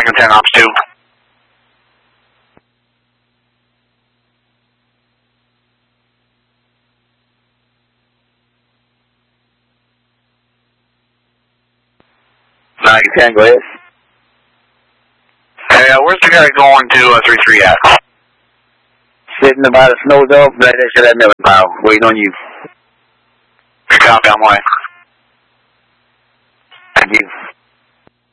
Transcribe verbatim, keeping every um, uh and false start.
Second ten, ops two. Nine ten, go ahead. Hey, uh, where's the guy going to uh, three three at? Sitting about a snow dog, right next to that milling pile, waiting on you. Copy, I'm away. Thank you.